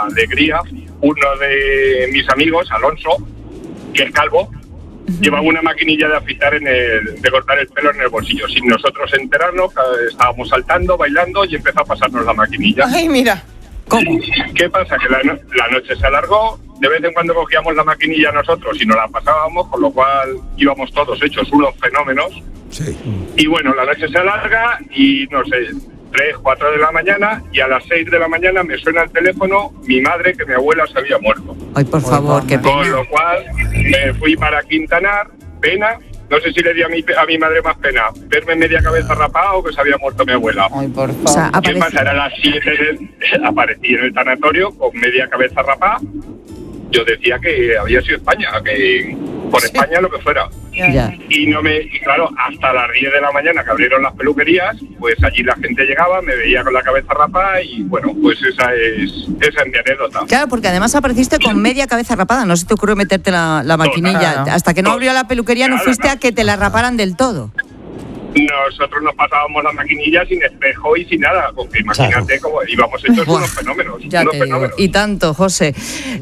alegría, uno de mis amigos, Alonso, que es calvo, llevaba una maquinilla de afeitar de cortar el pelo en el bolsillo. Sin nosotros enterarnos, estábamos saltando, bailando y empezó a pasarnos la maquinilla. Ay, mira. ¿Cómo? ¿Qué pasa? Que la noche se alargó, de vez en cuando cogíamos la maquinilla nosotros y nos la pasábamos, con lo cual íbamos todos hechos unos fenómenos. Sí. Y bueno, la noche se alarga y no sé, 3, 4 de la mañana, y a las 6 de la mañana me suena el teléfono mi madre, que mi abuela se había muerto. Ay, por favor, qué pena. Con lo cual me fui para Quintanar, pena. No sé si le di a mi madre más pena verme media cabeza rapada o que se había muerto mi abuela. Ay, por favor. O sea, ¿Qué pasa? Era las 7 aparecí en el tanatorio con media cabeza rapada. Yo decía que había sido España, que por España lo que fuera. Ya. Y claro, hasta las 10 de la mañana que abrieron las peluquerías, pues allí la gente llegaba, me veía con la cabeza rapada y bueno, pues esa es mi anécdota. Claro, porque además apareciste con media cabeza rapada, no se te ocurrió meterte la maquinilla. Hasta que no abrió la peluquería no fuiste a que te la raparan del todo. Nosotros nos pasábamos la maquinilla sin espejo y sin nada, porque imagínate cómo íbamos hechos unos fenómenos. Ya unos te digo. fenómenos. Y tanto, José.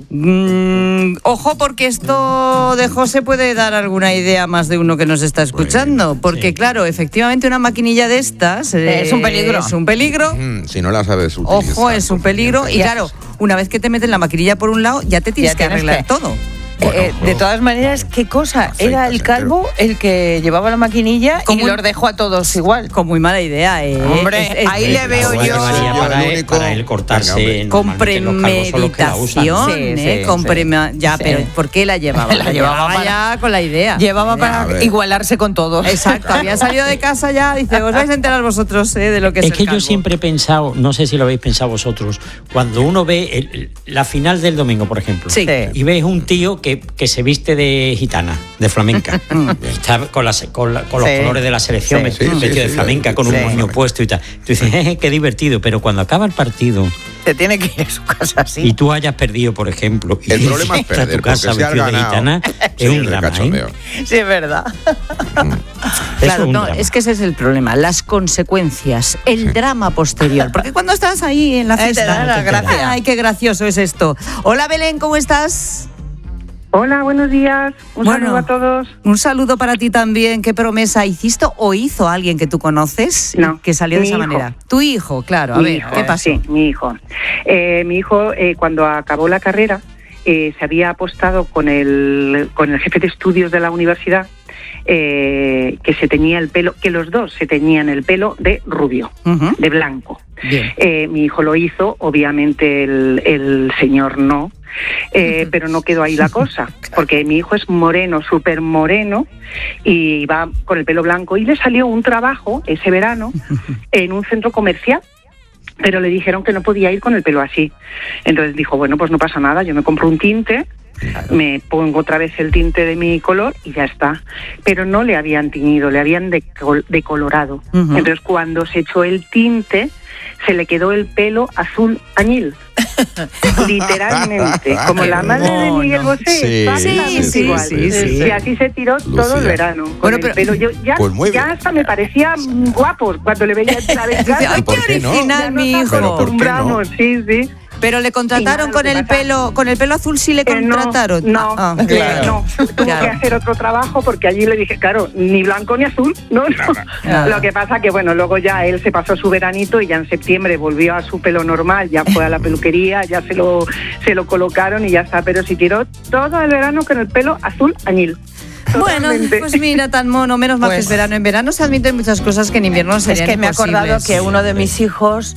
Ojo, porque esto de José puede dar alguna idea a más de uno que nos está escuchando, porque claro, efectivamente una maquinilla de estas es un peligro. Es un peligro. Si no la sabes utilizar. Ojo, es un peligro. Y claro, una vez que te meten la maquinilla por un lado, ya te tienes que arreglar todo. De todas maneras, ¿qué cosa? Era el calvo el que llevaba la maquinilla y los dejó a todos igual. Con muy mala idea, Hombre, ahí le veo yo. Para él cortarse. Con premeditación, pero ¿por qué la llevaba? La llevaba ya con la idea. Llevaba para igualarse con todos. Exacto, había salido de casa ya, dice, os vais a enterar vosotros de lo que es el que calvo. Yo siempre he pensado, no sé si lo habéis pensado vosotros, cuando uno ve la final del domingo, por ejemplo, y ves un tío que se viste de gitana, de flamenca, está con los colores de la selección, vestido de flamenca, con un moño puesto y tal. Tú dices, qué divertido, pero cuando acaba el partido, te tiene que ir a su casa así. Y tú hayas perdido, por ejemplo, el problema es perder, tu casa porque vestido de gitana, es un drama, Sí, es verdad. Claro, no, es que ese es el problema, las consecuencias, el drama posterior, porque cuando estás ahí en la fiesta, te da la gracia. Ay, qué gracioso es esto. Hola, Belén, ¿cómo estás? Hola, buenos días. Un saludo a todos. Un saludo para ti también. ¿Qué promesa hiciste o hizo alguien que tú conoces que salió de esa manera? Tu hijo, claro. A ver, ¿qué pasó? Sí, mi hijo. Mi hijo, cuando acabó la carrera, se había apostado con el jefe de estudios de la universidad que se teñía el pelo, que los dos se teñían el pelo de rubio, de blanco. Mi hijo lo hizo, obviamente el señor no. Pero no quedó ahí la cosa, porque mi hijo es moreno, súper moreno, y va con el pelo blanco, y le salió un trabajo ese verano en un centro comercial, pero le dijeron que no podía ir con el pelo así. Entonces dijo, bueno, pues no pasa nada, yo me compro un tinte, me pongo otra vez el tinte de mi color y ya está. Pero no le habían teñido, le habían decolorado. Entonces cuando se echó el tinte, se le quedó el pelo azul añil. Literalmente, como la madre de Miguel Bosé. Sí. Y así se tiró todo el verano con el pelo. Yo ya hasta me parecía guapo cuando le veía la desgracia. Ay, qué original, mi hijo. Sí. Pero le contrataron con el pelo azul, sí le contrataron. No. Tuvo que hacer otro trabajo porque allí le dije, claro, ni blanco ni azul, no. Lo que pasa que bueno, luego ya él se pasó su veranito y ya en septiembre volvió a su pelo normal, ya fue a la peluquería, ya se lo colocaron y ya está, pero sí tiró todo el verano con el pelo azul añil. Bueno, pues mira, tan mono, menos mal que es verano. En verano se admiten muchas cosas que en invierno serían imposibles. Es que me he acordado que uno de mis hijos,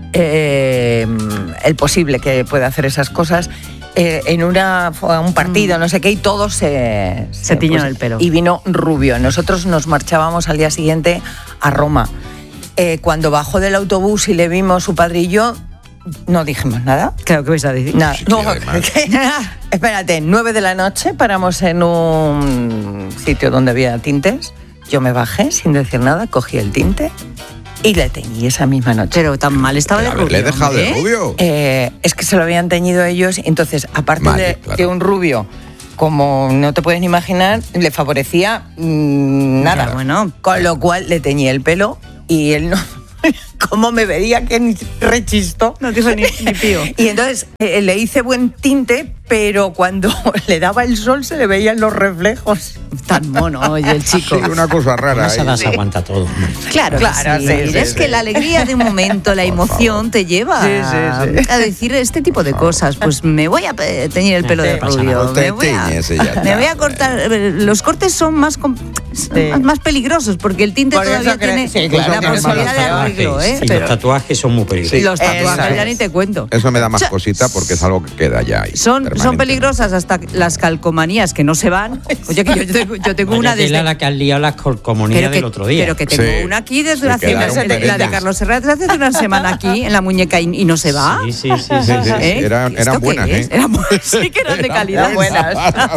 el posible que pueda hacer esas cosas, en un partido, no sé qué, y todos se tiñeron el pelo. Y vino rubio. Nosotros nos marchábamos al día siguiente a Roma. Cuando bajó del autobús y le vimos su padre y yo, no dijimos nada. Claro, ¿qué vais a decir? Nada. Espérate, 9 de la noche paramos en un sitio donde había tintes. Yo me bajé sin decir nada, cogí el tinte y le teñí esa misma noche. Pero tan mal estaba de rubio. ¿Le he dejado de rubio? Es que se lo habían teñido ellos, entonces, aparte de un rubio, como no te puedes ni imaginar, le favorecía nada. Bueno. Con lo cual le teñí el pelo y él como me veía que ni rechistó. No dijo ni pío. Y entonces le hice buen tinte, pero cuando le daba el sol se le veían los reflejos. Tan mono, oye, el chico. Sí, una cosa rara. Esa edad se aguanta todo. Claro, Claro, sí. sí, Es que la alegría de un momento, la emoción te lleva a decir este tipo de cosas. Pues me voy a teñir el pelo de rubio. Me voy a cortar. Los cortes son más peligrosos porque el tinte todavía tiene la posibilidad de arreglo. Sí, Pero los tatuajes son muy peligrosos. y los tatuajes ya ni te cuento. Eso me da más cosita porque es algo que queda ya ahí. Son peligrosas hasta las calcomanías que no se van. Oye, que yo tengo una desde... la que has liado las calcomanías del otro día. Pero que tengo una aquí desde hace la de Carlos Herrera hace una semana aquí en la muñeca y no se va. Sí. Eran buenas, ¿eh? Sí que eran de calidad. Buenas.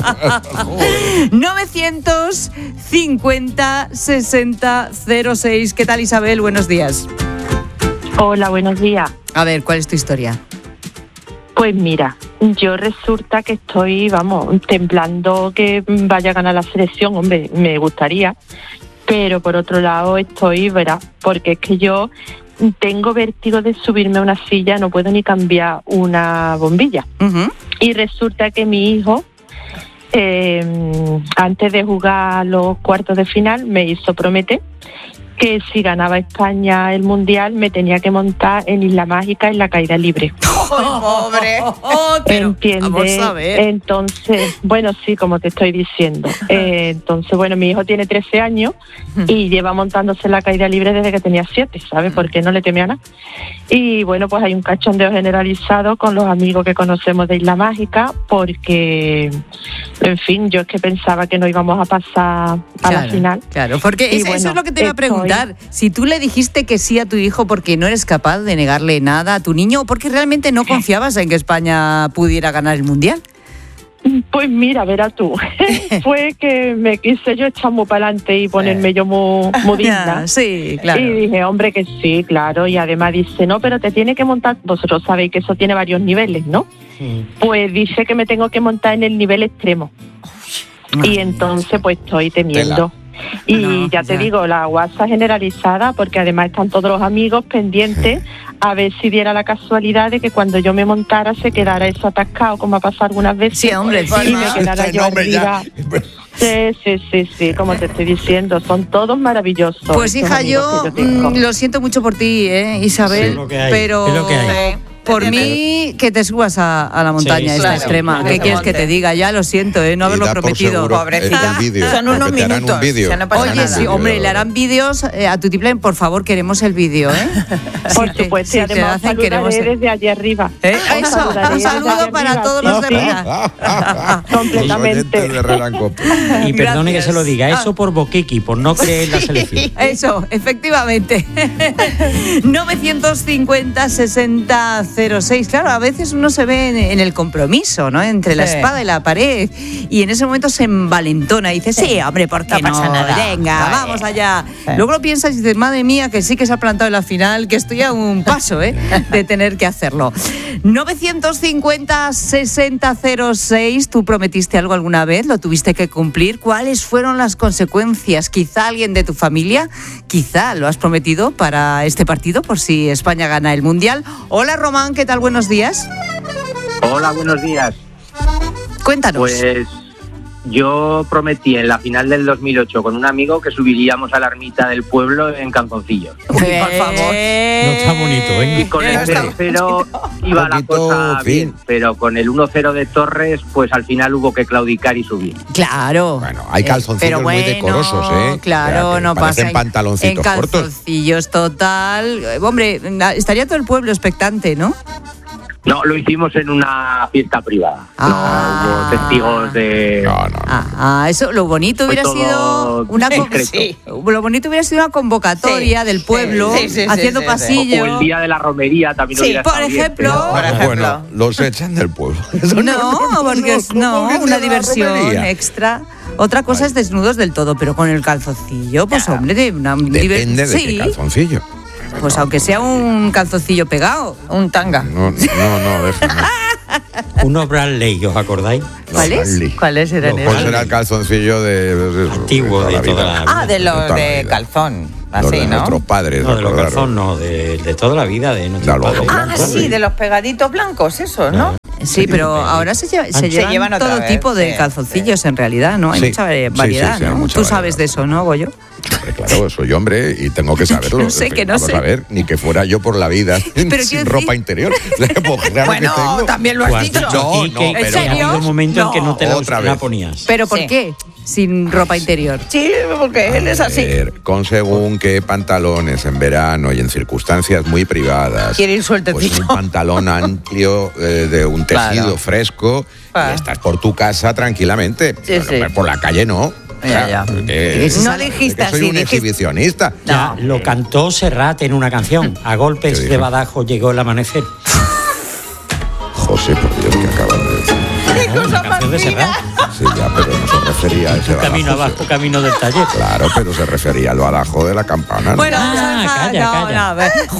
950 60 06. ¿Qué tal, Isabel? Buenos días. Hola, buenos días. A ver, ¿cuál es tu historia? Pues mira, yo resulta que estoy, temblando que vaya a ganar la selección. Hombre, me gustaría, pero por otro lado estoy, porque es que yo tengo vértigo de subirme a una silla, no puedo ni cambiar una bombilla. Uh-huh. Y resulta que mi hijo, antes de jugar los cuartos de final, me hizo prometer que si ganaba España el Mundial me tenía que montar en Isla Mágica en la caída libre. Pobre. ¿Entiendes? Vamos a ver. Entonces, sí, como te estoy diciendo. Entonces, mi hijo tiene 13 años y lleva montándose en la caída libre desde que tenía 7, ¿sabes? Porque no le temía nada. Y pues hay un cachondeo generalizado con los amigos que conocemos de Isla Mágica porque, en fin, yo es que pensaba que no íbamos a pasar a la final. Claro, porque eso es lo que te iba a preguntar. Si tú le dijiste que sí a tu hijo porque no eres capaz de negarle nada a tu niño o porque realmente no confiabas en que España pudiera ganar el Mundial. Pues mira, verás tú, fue que me quise yo echar muy para adelante y ponerme yo muy digna. Sí, claro. Y dije, hombre, que sí, claro. Y además dice, no, pero te tiene que montar, vosotros sabéis que eso tiene varios niveles, ¿no? Sí. Pues dice que me tengo que montar en el nivel extremo. Y entonces pues estoy temiendo. Y ya te digo, la guasa generalizada, porque además están todos los amigos pendientes a ver si diera la casualidad de que cuando yo me montara se quedara eso atascado, como ha pasado algunas veces. Sí, hombre, y me quedara yo arriba. Sí, como te estoy diciendo, son todos maravillosos. Pues hija, yo lo siento mucho por ti, Isabel, es lo que hay, pero es lo que hay. Por mí, que te subas a la montaña esta extrema. Claro, ¿Qué quieres que te diga? Ya lo siento, no haberlo prometido. Pobrecita. Son unos minutos. Oye, sí, hombre, le harán vídeos a Tutiplén. Por favor, queremos el vídeo, Por supuesto, y además saludaré desde allí arriba. Eso, un saludo para todos los de Herrera. Completamente. Y perdone que se lo diga, eso por Boquiqui, por no creer en la selección. Eso, efectivamente. 950 60 06. Claro, a veces uno se ve en el compromiso, ¿no? Entre la espada y la pared. Y en ese momento se envalentona y dice, sí, hombre, ¿por qué no? Pasa nada. Venga, vamos allá. Luego lo piensas y dices, madre mía, que sí que se ha plantado en la final, que estoy a un paso, de tener que hacerlo. 950 60 06. ¿Tú prometiste algo alguna vez? ¿Lo tuviste que cumplir? ¿Cuáles fueron las consecuencias? Quizá alguien de tu familia, quizá lo has prometido para este partido, por si España gana el Mundial. Hola, Román, ¿qué tal? Buenos días. Hola, buenos días. Cuéntanos. Pues yo prometí en la final del 2008 con un amigo que subiríamos a la ermita del pueblo en calzoncillos. Por favor. No está bonito, Y con el 0-0 iba la cosa bien, pero con el 1-0 de Torres, pues al final hubo que claudicar y subir. Claro. Bueno, hay calzoncillos muy decorosos, Claro, no pasa. En pantaloncitos cortos. Calzoncillos, total. Hombre, estaría todo el pueblo expectante, ¿no? No, lo hicimos en una fiesta privada. No hubo testigos de... No. Eso, lo bonito hubiera sido lo bonito hubiera sido una convocatoria del pueblo haciendo pasillo. O el día de la romería también hubiera estado por ejemplo. bien, Bueno, los echan del pueblo. Porque una diversión extra. Otra cosa es desnudos del todo, pero con el calzoncillo, pues hombre, depende de qué calzoncillo. Pues aunque sea un calzoncillo pegado, un tanga. No, déjame. Unos Bradley, ¿os acordáis? ¿Cuáles eran esos? Pues era el calzoncillo antiguo de toda la vida. Ah, de los de calzón. Así, los de ¿no? nuestros padres. No, de los calzón, no, de toda la vida, de nuestros padres. Ah, sí, de los pegaditos blancos, esos, ¿no? Sí, pero ahora se llevan todo tipo de calzoncillos en realidad, ¿no? Hay mucha variedad, ¿no? Tú sabes de eso, ¿no, Goyo? Claro, soy hombre y tengo que saberlo. No sé, que no sé. Vamos a ver, ni que fuera yo por la vida sin ropa interior. Pues bueno, también lo has dicho. No, ¿En serio? Ha habido un momento en que no te la ponías. ¿Pero por qué? Sin ropa interior. Sí, porque él es así. Con según qué pantalones en verano y en circunstancias muy privadas. Quiere ir sueltecito. Pues un pantalón amplio de un tejido fresco y estás por tu casa tranquilamente. Sí, sí. Por la calle no. Ya. No dijiste así. Soy un exhibicionista. Ya, lo cantó Serrat en una canción. A golpes de badajo llegó el amanecer. José, por Dios, que acabas de decir. Una canción de Serrat. Sí, ya, pero no se refería a ese badajo. Camino abajo, camino del taller. Claro, pero se refería al badajo de la campana. Bueno, calla.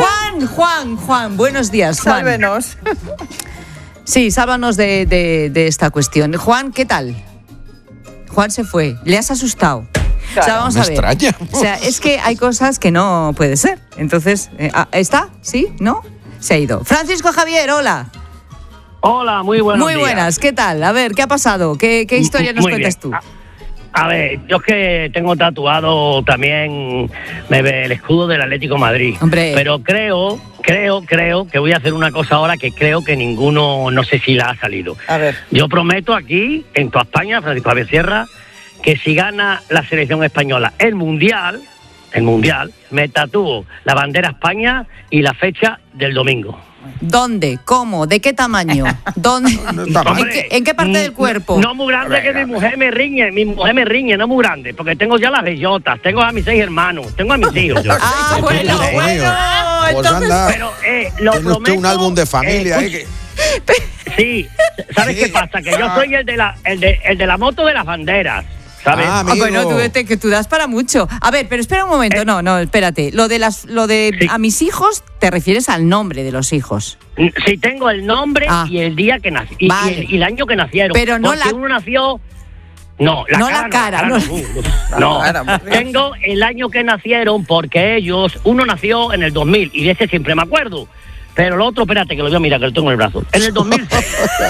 Juan, buenos días, Juan. Sálvenos. Sí, sálvanos de esta cuestión. Juan, ¿qué tal? Juan se fue, le has asustado. Claro, o sea, vamos a ver. Extraña. O sea, es que hay cosas que no puede ser. Entonces, ¿está? ¿Sí? ¿No? Se ha ido. Francisco Javier, hola. Hola, muy buenos días. Muy buenas, ¿qué tal? A ver, ¿qué ha pasado? ¿Qué historia nos cuentas tú? A ver, yo es que tengo tatuado también el escudo del Atlético de Madrid. Hombre. Pero creo que voy a hacer una cosa ahora que creo que ninguno, no sé si la ha salido. A ver. Yo prometo aquí, en toda España, Francisco Javier Sierra, que si gana la selección española el Mundial, me tatúo la bandera España y la fecha del domingo. ¿Dónde? ¿Cómo? ¿De qué tamaño? ¿Dónde? ¿En qué parte del cuerpo? No muy grande, que mi mujer me riñe, no muy grande, porque tengo ya las bellotas, tengo a mis 6 hermanos, tengo a mis hijos. Bueno. Pues anda, pero lo tiene usted un álbum de familia. Sí, ¿sabes qué pasa? Que yo soy el de la moto de las banderas. ¿Sabes? Bueno, que tú das para mucho. A ver, pero espera un momento. No, espérate. Lo de sí. A mis hijos, te refieres al nombre de los hijos. Sí, tengo el nombre y el día que nací. Vale. Y el año que nacieron. Pero no porque uno nació... No, la cara. No. Tengo el año que nacieron porque uno nació en el 2000 y de ese siempre me acuerdo. Pero lo otro, espérate, que lo voy a mirar, que lo tengo en el brazo. En el 2006.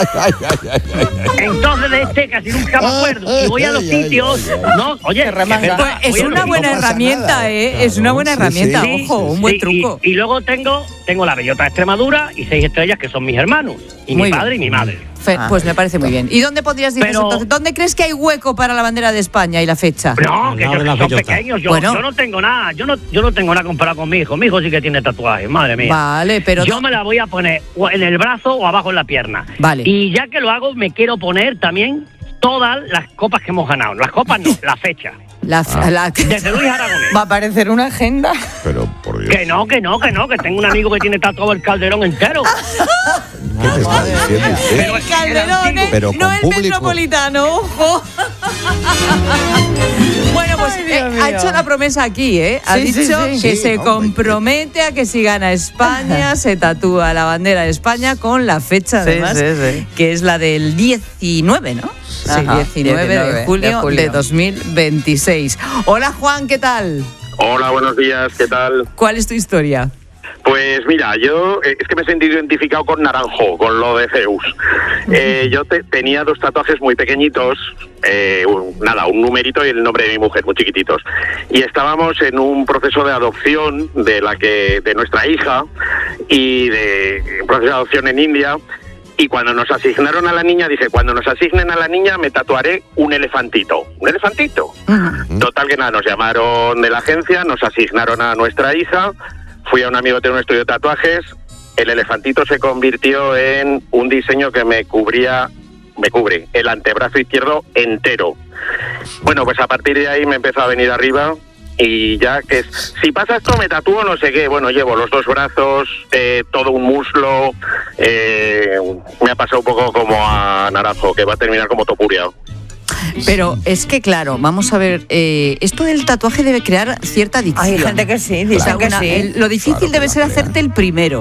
Entonces de este casi nunca me acuerdo. Y voy a los sitios. No, oye, es una buena herramienta, ¿eh? Es una buena herramienta, ojo, un buen truco. Y luego tengo la bellota de Extremadura y 6 estrellas que son mis hermanos. Y mi padre y mi madre. Pues me parece muy bien. ¿Y dónde podrías decir eso? Entonces, ¿dónde crees que hay hueco para la bandera de España y la fecha? No, que son pequeños. Yo no tengo nada. Yo no tengo nada comparado con mi hijo. Mi hijo sí que tiene tatuajes, madre mía. Vale, pero... Yo me la voy a poner en el brazo o abajo en la pierna. Vale. Y ya que lo hago, me quiero poner también todas las copas que hemos ganado. Las copas no, la fecha. Desde Luis Aragonés. ¿Va a aparecer una agenda? Pero, por Dios. Que no, que tengo un amigo que tiene tatuado el Calderón entero. ¿Qué te está diciendo usted? El Calderón, pero no el público. Metropolitano, ojo. Bueno, pues ha hecho la promesa aquí, ¿eh? Ha dicho que se compromete a que si gana España se tatúa la bandera de España con la fecha, además, que es la del 19, ¿no? Sí, 19 de julio de 2026. Hola, Juan, ¿qué tal? Hola, buenos días, ¿qué tal? ¿Cuál es tu historia? Pues mira, yo es que me he sentido identificado con Naranjo, con lo de Zeus. Yo tenía 2 tatuajes muy pequeñitos, un numerito y el nombre de mi mujer, muy chiquititos. Y estábamos en un proceso de adopción de nuestra hija y de un proceso de adopción en India. Y cuando nos asignaron a la niña, dije, cuando nos asignen a la niña me tatuaré un elefantito. ¿Un elefantito? Uh-huh. Total que nada, nos llamaron de la agencia, nos asignaron a nuestra hija. Fui a un amigo que tiene un estudio de tatuajes, el elefantito se convirtió en un diseño que me cubre el antebrazo izquierdo entero. Bueno, pues a partir de ahí me empezó a venir arriba y ya que si pasa esto me tatúo no sé qué. Bueno, llevo los 2 brazos, todo un muslo, me ha pasado un poco como a Naranjo, que va a terminar como Topuria. Pero es que, claro, vamos a ver, esto del tatuaje debe crear cierta adicción. Hay gente que sí, dicen que sí. Lo difícil debe ser hacerte el primero.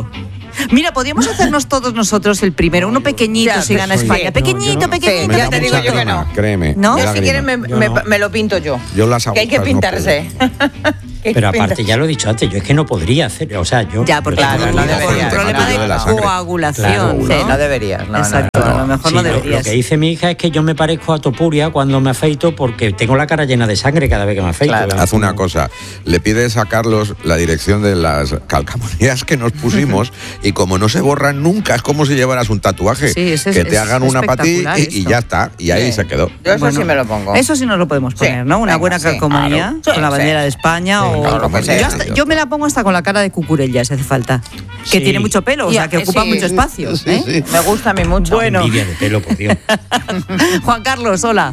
Mira, podríamos hacernos todos nosotros el primero, uno pequeñito si gana España. Pequeñito. Ya te digo yo que no. Créeme. ¿No? Yo si quieren me lo pinto yo. Yo las agujas que hay que pintarse. Pero aparte, ya lo he dicho antes, yo es que no podría hacer, o sea, yo... Ya, porque claro, no debería. un problema de coagulación, claro, ¿no? Sí, no deberías. No, exacto, a lo mejor no deberías. Lo que dice mi hija es que yo me parezco a Topuria cuando me afeito porque tengo la cara llena de sangre cada vez que me afeito. Claro. Haz una cosa, le pides a Carlos la dirección de las calcamonías que nos pusimos y como no se borran nunca, es como si llevaras un tatuaje, sí, que te hagan una para ti y ya está, y ahí se quedó. Yo eso sí me lo pongo. Eso sí nos lo podemos poner, ¿no? Una buena calcomanía con la bandera de España o... Yo me la pongo hasta con la cara de Cucurella, si hace falta. Que tiene mucho pelo, o sea, que ocupa mucho espacio. Sí. Me gusta a mí mucho. Bueno. Envidia de pelo, por Dios. Juan Carlos, hola.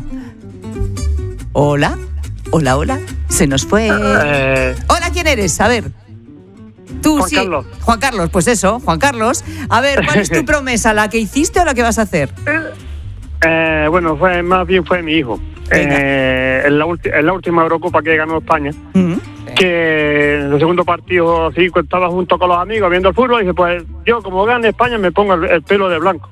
Hola. Se nos fue. Hola, ¿quién eres? A ver. Tú Juan Carlos. Juan Carlos, pues eso, Juan Carlos. A ver, ¿cuál es tu promesa? ¿La que hiciste o la que vas a hacer? Bueno, más bien fue mi hijo. En la última Eurocopa que ganó España, que en el segundo partido así estaba junto con los amigos viendo el fútbol y dije, pues yo como gane España me pongo el pelo de blanco.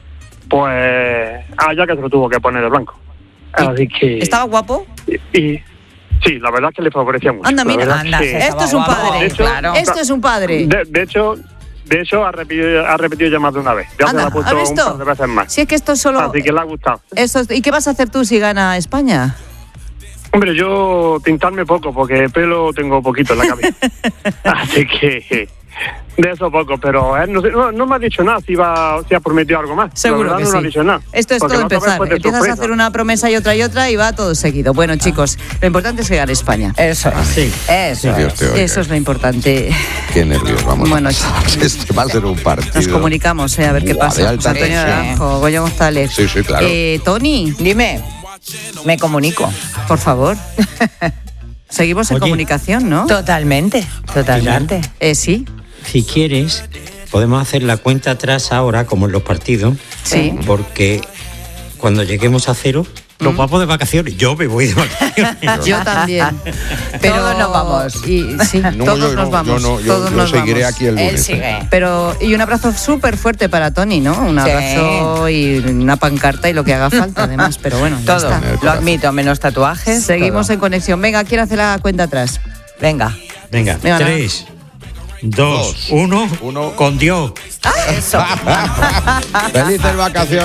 Pues ya que se lo tuvo que poner de blanco. Así que... ¿Estaba guapo? Y sí, la verdad es que le favorecía mucho. Anda, mira, esto es un padre. De hecho, claro. Esto es un padre. De hecho, ha repetido ya más de una vez. Ya se la ha puesto un par de veces más. Si es que esto es solo... Así que le ha gustado. ¿Y qué vas a hacer tú si gana España? Hombre, yo pintarme poco, porque pelo tengo poquito en la cabeza. Así que... De eso poco, pero él no me ha dicho nada si ha prometido algo más. Seguro que no sí. me ha dicho nada. Esto es todo empezar. Empiezas a hacer una promesa y otra y va todo seguido. Bueno, chicos, lo importante es llegar a España. Eso es. Sí. Eso es lo importante. Qué nervios, vamos. Bueno, este va a ser un partido. Nos comunicamos, a ver qué pasa. Antonio Naranjo, Goyo González. Sí, claro. Tony. Dime. Me comunico. Por favor. Seguimos en comunicación, ¿no? Totalmente. Sí. Si quieres, podemos hacer la cuenta atrás ahora, como en los partidos. Sí. Porque cuando lleguemos a cero, nos vamos de vacaciones. Yo me voy de vacaciones. Yo también. Pero todos nos vamos. Todos nos vamos. Yo seguiré aquí el lunes. Él sigue. Y un abrazo súper fuerte para Tony, ¿no? Un abrazo y una pancarta y lo que haga falta, además. Pero bueno, ya todo. está. Lo admito, menos tatuajes. Seguimos todo. En conexión. Venga, ¿quién hace la cuenta atrás? Venga. 3, 2, 1, con Dios. Eso. Felices vacaciones.